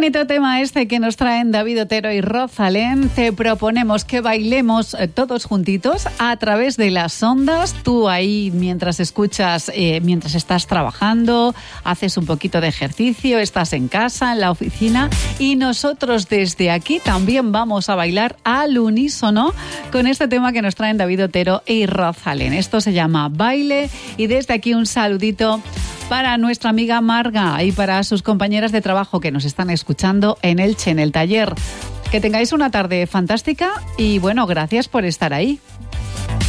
bonito tema este que nos traen David Otero y Rosalén. Te proponemos que bailemos todos juntitos a través de las ondas. Tú ahí mientras escuchas, mientras estás trabajando, haces un poquito de ejercicio, estás en casa, en la oficina, y nosotros desde aquí también vamos a bailar al unísono con este tema que nos traen David Otero y Rosalén. Esto se llama Baile, y desde aquí un saludito para nuestra amiga Marga y para sus compañeras de trabajo que nos están escuchando en Elche, en el taller. Que tengáis una tarde fantástica y bueno, gracias por estar ahí.